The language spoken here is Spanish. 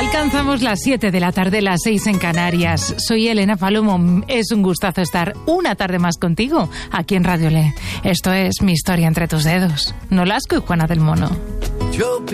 Alcanzamos las 7 de la tarde, las 6 en Canarias. Soy Elena Palomo. Es un gustazo estar una tarde más contigo aquí en Radio Le. Esto es Mi Historia entre tus dedos. Nolasco y Juana del Mono.